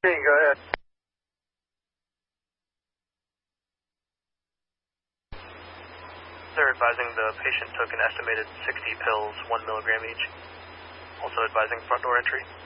Go ahead. They're advising the patient took an estimated 60 pills, 1 milligram each. Also advising front door entry.